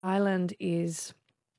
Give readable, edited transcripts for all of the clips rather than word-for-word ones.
Island is,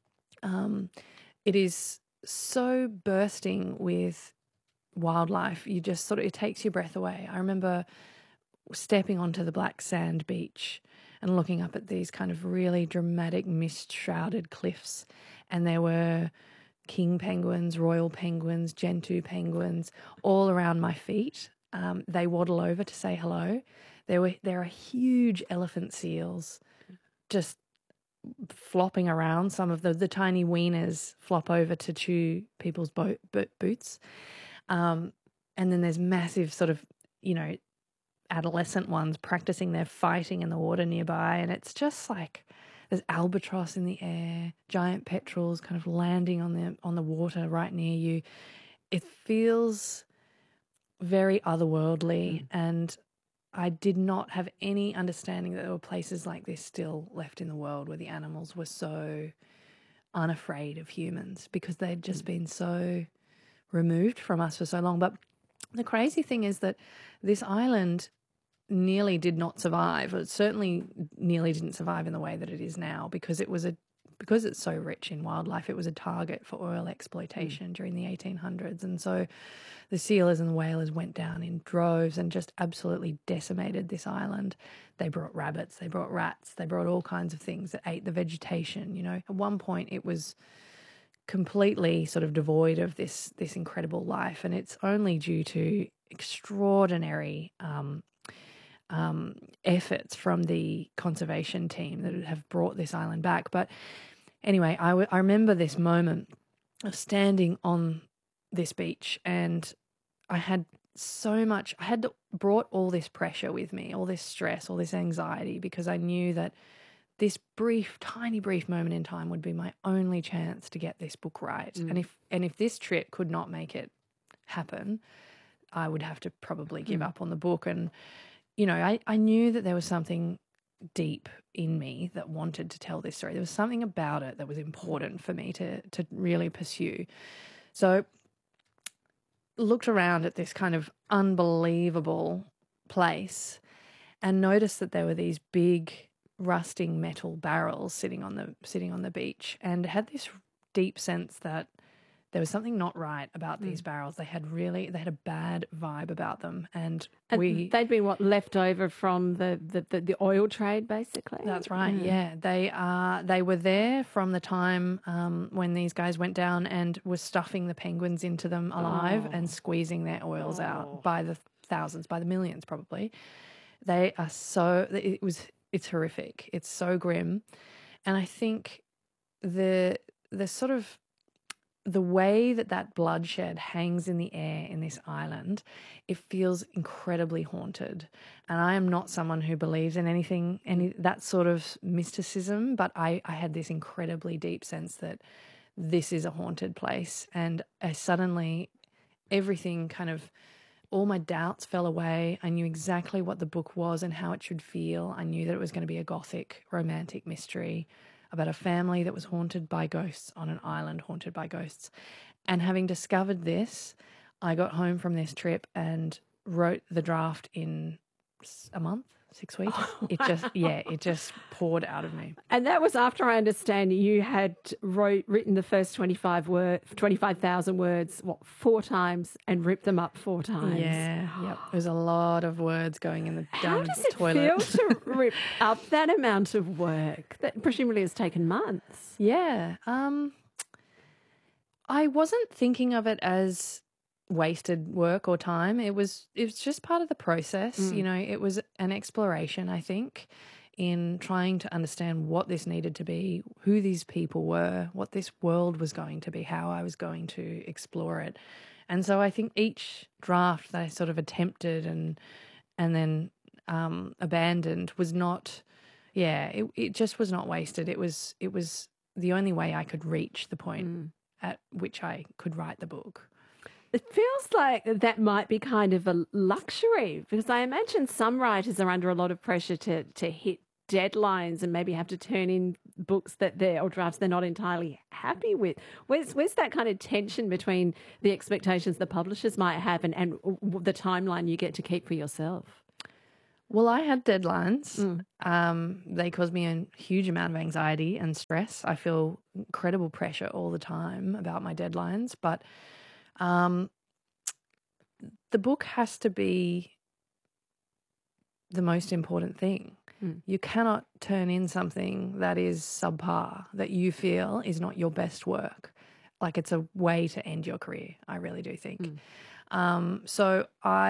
it is so bursting with wildlife. You just sort of, it takes your breath away. I remember stepping onto the black sand beach and looking up at these kind of really dramatic mist-shrouded cliffs, and there were king penguins, royal penguins, gentoo penguins all around my feet. They waddle over to say hello. There are huge elephant seals just flopping around. Some of the tiny weaners flop over to chew people's boots. And then there's massive sort of, adolescent ones practicing their fighting in the water nearby. And it's just like there's albatross in the air, giant petrels kind of landing on the water right near you. It feels very otherworldly, and I did not have any understanding that there were places like this still left in the world where the animals were so unafraid of humans because they'd just been so removed from us for so long. But the crazy thing is that this island nearly did not survive. It certainly nearly didn't survive in the way that it is now because it's so rich in wildlife. It was a target for oil exploitation during the 1800s. And so the sealers and the whalers went down in droves and just absolutely decimated this island. They brought rabbits, they brought rats, they brought all kinds of things that ate the vegetation. At one point it was completely sort of devoid of this incredible life, and it's only due to extraordinary efforts from the conservation team that have brought this island back. But anyway, I remember this moment of standing on this beach, and I had brought all this pressure with me, all this stress, all this anxiety, because I knew that this tiny brief moment in time would be my only chance to get this book right. And if this trip could not make it happen, I would have to probably give up on the book. And I knew that there was something deep in me that wanted to tell this story. There was something about it that was important for me to really pursue. So looked around at this kind of unbelievable place and noticed that there were these big rusting metal barrels sitting on the beach, and had this deep sense that there was something not right about these barrels. They had a bad vibe about them, and they'd been left over from the oil trade, basically. That's right. Yeah, they were there from the time when these guys went down and were stuffing the penguins into them alive and squeezing their oils out by the thousands, by the millions, probably. They are it's horrific. It's so grim, and I think the sort of the way that bloodshed hangs in the air in this island, it feels incredibly haunted. And I am not someone who believes in any that sort of mysticism, but I had this incredibly deep sense that this is a haunted place. And I suddenly, everything kind of, all my doubts fell away. I knew exactly what the book was and how it should feel. I knew that it was going to be a gothic romantic mystery about a family that was haunted by ghosts on an island haunted by ghosts. And having discovered this, I got home from this trip and wrote the draft in a month, 6 weeks. It just poured out of me. And that was after, I understand, you had written the first 25,000 words, 4 times, and ripped them up 4 times. Yeah, yep. There's a lot of words going in the down How does the toilet. How does it feel to rip up that amount of work that presumably has taken months? Yeah. I wasn't thinking of it as wasted work or time. It was just part of the process. It was an exploration, I think, in trying to understand what this needed to be, who these people were, what this world was going to be, how I was going to explore it. And so I think each draft that I sort of attempted and then abandoned was not, it just was not wasted. It was the only way I could reach the point at which I could write the book. It feels like that might be kind of a luxury, because I imagine some writers are under a lot of pressure to hit deadlines and maybe have to turn in books or drafts they're not entirely happy with. Where's that kind of tension between the expectations the publishers might have and the timeline you get to keep for yourself? Well, I had deadlines. Mm. They caused me a huge amount of anxiety and stress. I feel incredible pressure all the time about my deadlines, but um, the book has to be the most important thing. Mm. You cannot turn in something that is subpar, that you feel is not your best work. Like it's a way to end your career, I really do think. So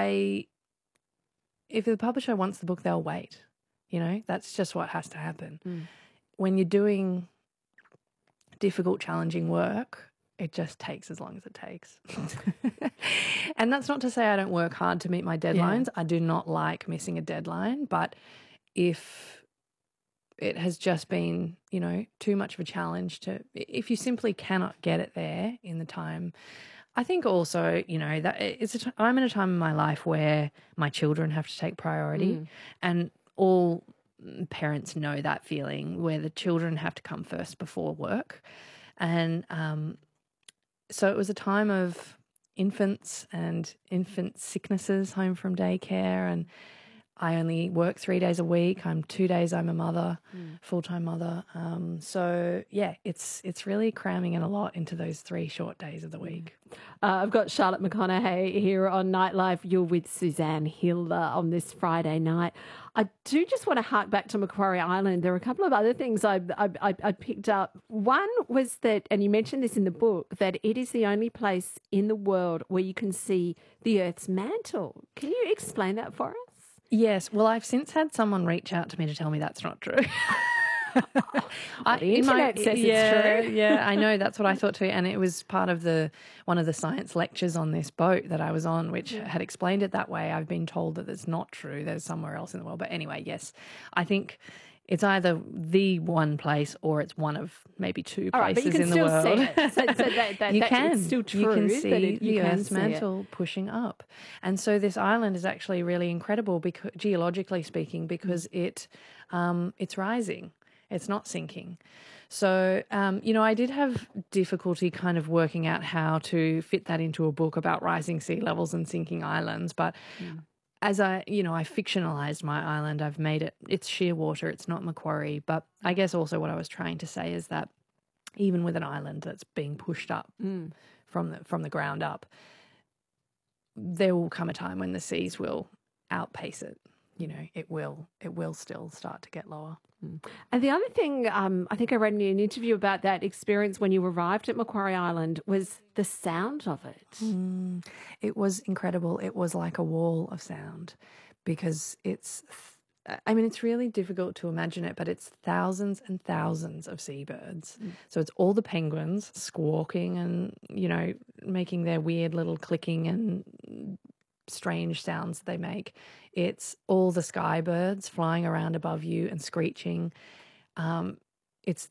if the publisher wants the book, they'll wait. You know, that's just what has to happen. When you're doing difficult, challenging work, it just takes as long as it takes. And that's not to say I don't work hard to meet my deadlines. I do not like missing a deadline, but if it has just been, you know, too much of a challenge if you simply cannot get it there in the time. I think also, you know, that I'm in a time in my life where my children have to take priority, and all parents know that feeling where the children have to come first before work. And so it was a time of infants and infant sicknesses home from daycare, and I only work 3 days a week. I'm a mother, full-time mother. So yeah, it's really cramming in a lot into those 3 short days of the week. I've got Charlotte McConaughey here on Nightlife. You're with Suzanne Hill on this Friday night. I do just want to hark back to Macquarie Island. There are a couple of other things I picked up. One was that, and you mentioned this in the book, that it is the only place in the world where you can see the Earth's mantle. Can you explain that for us? Yes. Well, I've since had someone reach out to me to tell me that's not true. The internet says it's true. Yeah, I know. That's what I thought too. And it was part of one of the science lectures on this boat that I was on, which had explained it that way. I've been told that it's not true. There's somewhere else in the world. But anyway, yes, I think it's either the one place or it's one of maybe 2 places in the world. All right, but you can still see it. So you can. It's still true. You can see the Earth's see mantle pushing up. And so this island is actually really incredible, because, geologically speaking, because it's rising. It's not sinking. So, you know, I did have difficulty kind of working out how to fit that into a book about rising sea levels and sinking islands. But as I fictionalized my island, I've made it's shearwater, it's not Macquarie. But I guess also what I was trying to say is that even with an island that's being pushed up from the ground up, there will come a time when the seas will outpace it. You know, it will still start to get lower. And the other thing, I think I read in an interview about that experience when you arrived at Macquarie Island, was the sound of it. It was incredible. It was like a wall of sound, because it's really difficult to imagine it, but it's thousands and thousands of seabirds. So it's all the penguins squawking and, you know, making their weird little clicking and strange sounds that they make. It's all the sky birds flying around above you and screeching. It's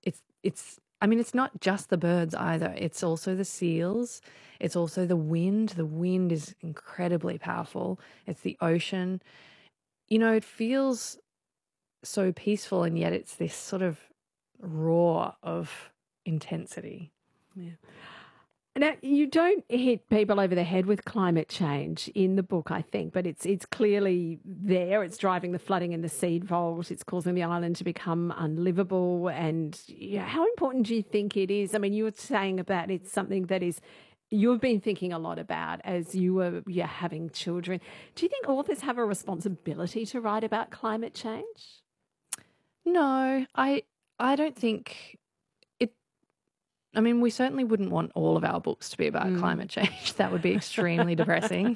not just the birds either. It's also the seals. It's also the wind. The wind is incredibly powerful. It's the ocean. You know, it feels so peaceful, and yet it's this sort of roar of intensity. Yeah. Now, you don't hit people over the head with climate change in the book, I think, but it's clearly there. It's driving the flooding in the seed vault. It's causing the island to become unlivable. And how important do you think it is? I mean, you were saying about it's something that you've been thinking a lot about as you're having children. Do you think authors have a responsibility to write about climate change? No, I don't think. I mean, we certainly wouldn't want all of our books to be about climate change. That would be extremely depressing.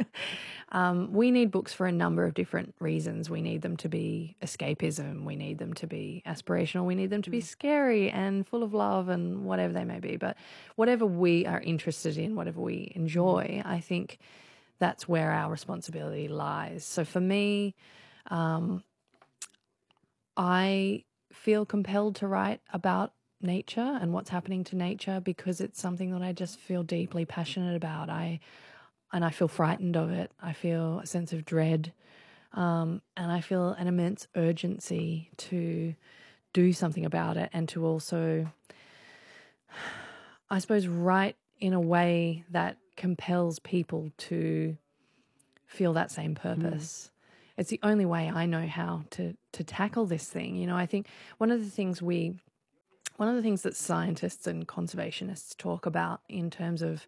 We need books for a number of different reasons. We need them to be escapism. We need them to be aspirational. We need them to be scary and full of love and whatever they may be. But whatever we are interested in, whatever we enjoy, I think that's where our responsibility lies. So for me, I feel compelled to write about nature and what's happening to nature because it's something that I just feel deeply passionate about. I feel frightened of it. I feel a sense of dread, and I feel an immense urgency to do something about it, and to also, I suppose, write in a way that compels people to feel that same purpose. it's the only way I know how to tackle this thing. You know, I think one of the things that scientists and conservationists talk about in terms of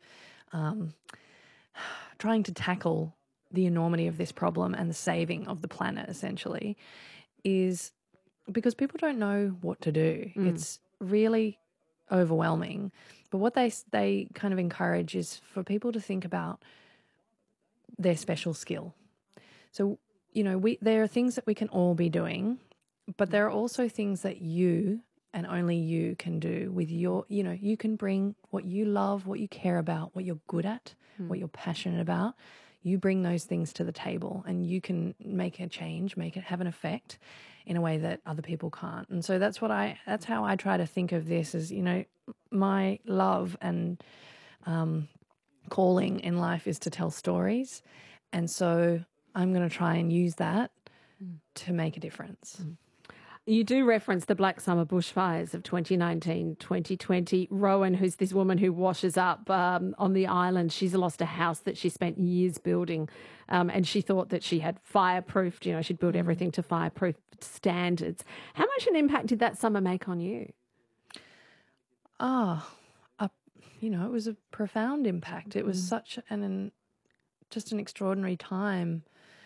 trying to tackle the enormity of this problem and the saving of the planet, essentially, is because people don't know what to do. It's really overwhelming. But what they kind of encourage is for people to think about their special skill. So, you know, there are things that we can all be doing, but there are also things that you and only you can do with your, you know, you can bring what you love, what you care about, what you're good at, what you're passionate about. You bring those things to the table and you can make a change, make it have an effect in a way that other people can't. And so that's how I try to think of this as, you know, my love and calling in life is to tell stories. And so I'm going to try and use that to make a difference. You do reference the Black Summer bushfires of 2019, 2020. Rowan, who's this woman who washes up on the island, she's lost a house that she spent years building, and she thought that she had fireproofed, you know, she'd built everything to fireproof standards. How much an impact did that summer make on you? You know, it was a profound impact. It was such just an extraordinary time.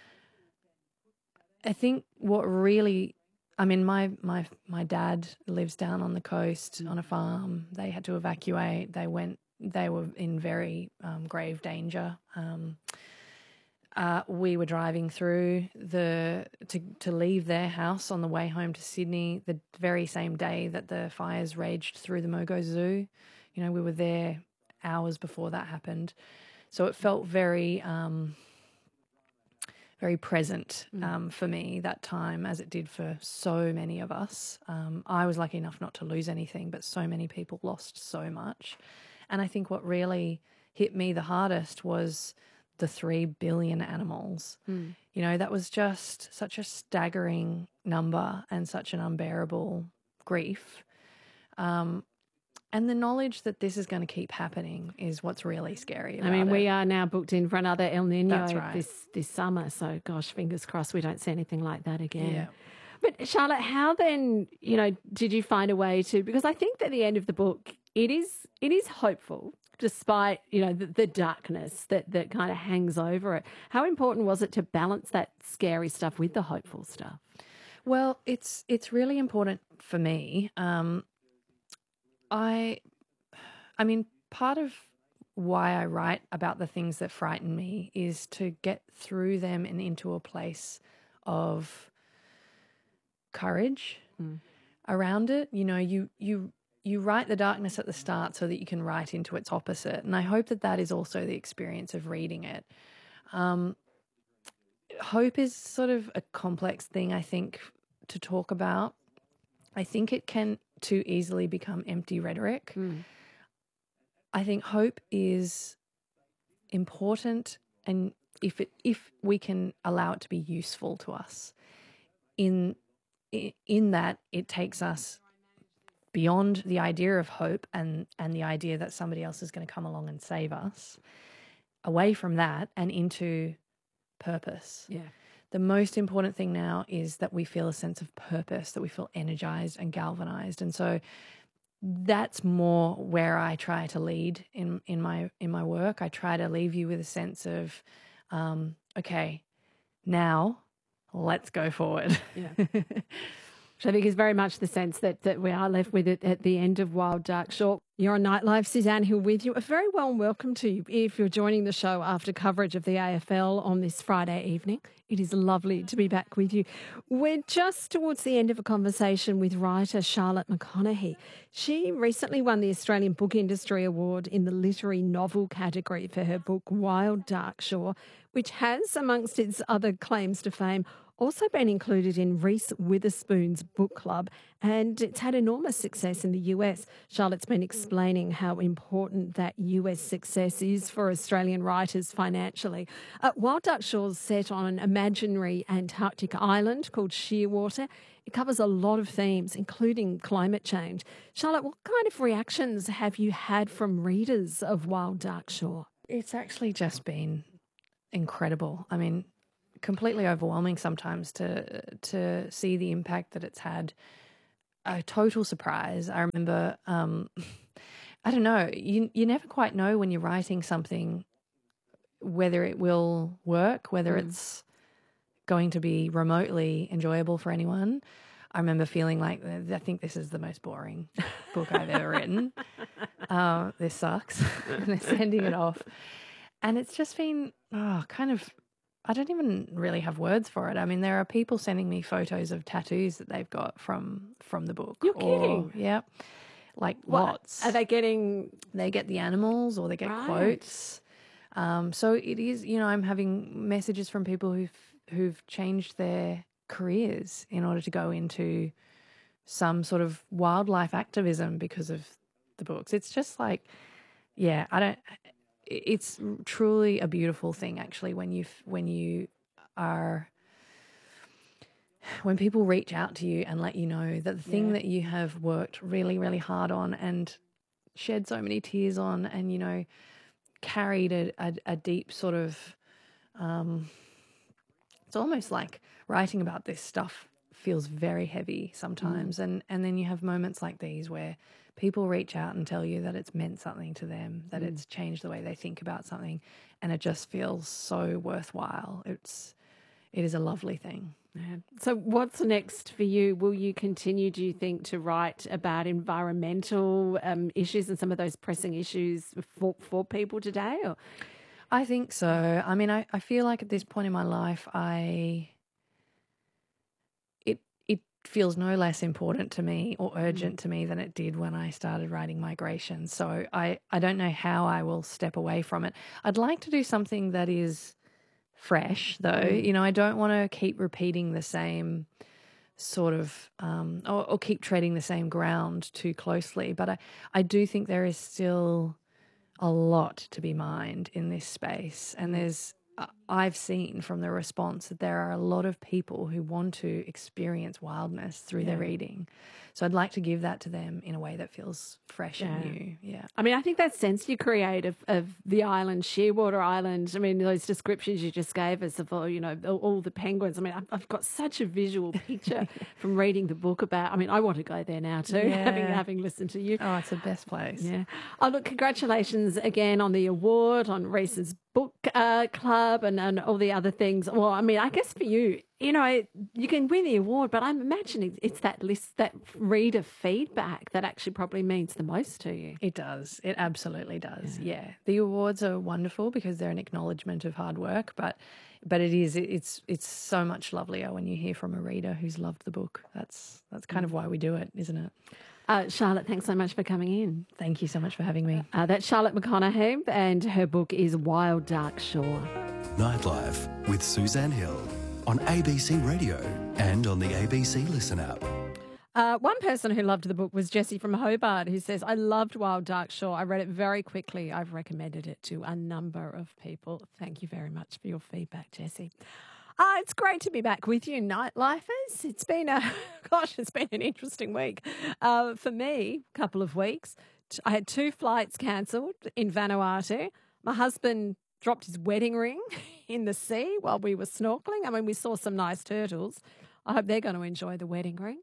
I think what really, I mean, my dad lives down on the coast on a farm. They had to evacuate. They were in very grave danger. We were driving through to leave their house on the way home to Sydney the very same day that the fires raged through the Mogo Zoo. You know, we were there hours before that happened. So it felt very, very present for me that time, as it did for so many of us. I was lucky enough not to lose anything, but so many people lost so much. And I think what really hit me the hardest was the 3 billion animals. You know, that was just such a staggering number and such an unbearable grief. And the knowledge that this is going to keep happening is what's really scary about it. We are now booked in for another El Nino right. this summer. So, gosh, fingers crossed we don't see anything like that again. Yeah. But, Charlotte, how then, you know, did you find a way to, because I think at the end of the book, it is hopeful, despite, you know, the darkness that kind of hangs over it. How important was it to balance that scary stuff with the hopeful stuff? Well, it's really important for me. I mean, part of why I write about the things that frighten me is to get through them and into a place of courage around it. You know, you write the darkness at the start so that you can write into its opposite. And I hope that is also the experience of reading it. Hope is sort of a complex thing, I think, to talk about. I think it can too easily become empty rhetoric. I think hope is important, and if we can allow it to be useful to us, in that it takes us beyond the idea of hope and the idea that somebody else is going to come along and save us, away from that and into purpose. Yeah. The most important thing now is that we feel a sense of purpose, that we feel energized and galvanized. And so that's more where I try to lead in my work. I try to leave you with a sense of, okay, now let's go forward. Yeah. Which I think is very much the sense that we are left with it at the end of Wild Dark Shore. You're on Nightlife. Suzanne Hill with you. A very warm welcome to you if you're joining the show after coverage of the AFL on this Friday evening. It is lovely to be back with you. We're just towards the end of a conversation with writer Charlotte McConaghy. She recently won the Australian Book Industry Award in the literary novel category for her book Wild Dark Shore, which has, amongst its other claims to fame, also been included in Reese Witherspoon's book club, and it's had enormous success in the US. Charlotte's been explaining how important that US success is for Australian writers financially. Wild Dark Shore's set on an imaginary Antarctic island called Shearwater. It covers a lot of themes, including climate change. Charlotte, what kind of reactions have you had from readers of Wild Dark Shore? It's actually just been incredible. I mean, completely overwhelming sometimes to see the impact that it's had. A total surprise. I remember, I don't know, you never quite know when you're writing something whether it will work, whether it's going to be remotely enjoyable for anyone. I remember feeling like, I think this is the most boring book I've ever written. This sucks. And then sending it off. And it's just been kind of, I don't even really have words for it. I mean, there are people sending me photos of tattoos that they've got from the book. You're kidding? Yeah. Like lots. Are they getting... They get the animals or they get quotes. So it is, I'm having messages from people who've changed their careers in order to go into some sort of wildlife activism because of the books. It's just like, it's truly a beautiful thing actually when people reach out to you and let you know that the thing that you have worked really, really hard on and shed so many tears on and, carried a deep sort of, it's almost like writing about this stuff feels very heavy sometimes. And then you have moments like these where people reach out and tell you that it's meant something to them, that it's changed the way they think about something, and it just feels so worthwhile. It is a lovely thing. Yeah. So what's next for you? Will you continue, do you think, to write about environmental issues and some of those pressing issues for people today? Or? I think so. I mean, I feel like at this point in my life, it feels no less important to me or urgent to me than it did when I started writing Migration. So I don't know how I will step away from it. I'd like to do something that is fresh, though. I don't want to keep repeating the same sort of or keep treading the same ground too closely. But I do think there is still a lot to be mined in this space. And I've seen from the response that there are a lot of people who want to experience wildness through their reading. So I'd like to give that to them in a way that feels fresh and new. Yeah. I mean, I think that sense you create of the island, Shearwater Island, I mean, those descriptions you just gave us of all the penguins. I mean, I've got such a visual picture from reading the book about, I mean, I want to go there now too, having listened to you. Oh, it's the best place. Yeah. Oh, look, congratulations again on the award, on Reese's book club and all the other things. Well, I mean, I guess for you, you can win the award, but I'm imagining it's that list, that reader feedback that actually probably means the most to you. It does. It absolutely does. Yeah. The awards are wonderful because they're an acknowledgement of hard work, but it's so much lovelier when you hear from a reader who's loved the book. That's kind of why we do it, isn't it? Charlotte, thanks so much for coming in. Thank you so much for having me. That's Charlotte McConaghy, and her book is Wild Dark Shore. Nightlife with Suzanne Hill on ABC Radio and on the ABC Listen app. One person who loved the book was Jessie from Hobart, who says, I loved Wild Dark Shore. I read it very quickly. I've recommended it to a number of people. Thank you very much for your feedback, Jessie. It's great to be back with you, Nightlifers. It's been an interesting week. For me, a couple of weeks. I had 2 flights cancelled in Vanuatu. My husband dropped his wedding ring in the sea while we were snorkeling. I mean, we saw some nice turtles. I hope they're going to enjoy the wedding ring.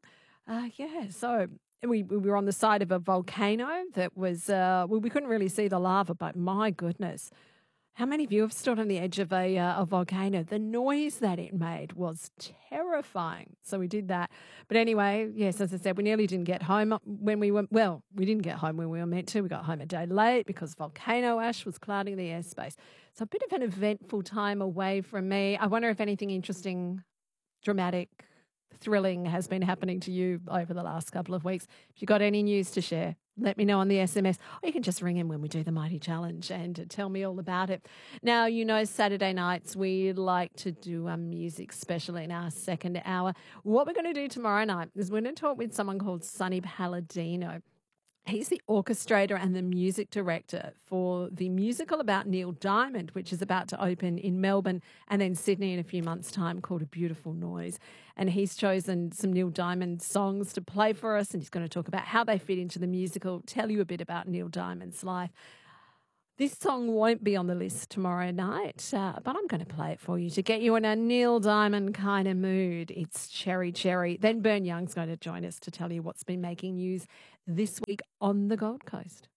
So we were on the side of a volcano that was, we couldn't really see the lava, but my goodness. How many of you have stood on the edge of a volcano? The noise that it made was terrifying. So we did that. But anyway, yes, as I said, we nearly didn't get home when we were, we didn't get home when we were meant to. We got home a day late because volcano ash was clouding the airspace. So a bit of an eventful time away from me. I wonder if anything interesting, dramatic, thrilling has been happening to you over the last couple of weeks. If you've got any news to share, let me know on the SMS, or you can just ring in when we do the Mighty Challenge and tell me all about it. Now, Saturday nights we like to do a music special in our second hour. What we're going to do tomorrow night is we're going to talk with someone called Sonny Palladino. He's the orchestrator and the music director for the musical about Neil Diamond, which is about to open in Melbourne and then Sydney in a few months' time, called A Beautiful Noise. And he's chosen some Neil Diamond songs to play for us, and he's going to talk about how they fit into the musical, tell you a bit about Neil Diamond's life. This song won't be on the list tomorrow night, but I'm going to play it for you to get you in a Neil Diamond kind of mood. It's Cherry Cherry. Then Bern Young's going to join us to tell you what's been making news this week on the Gold Coast.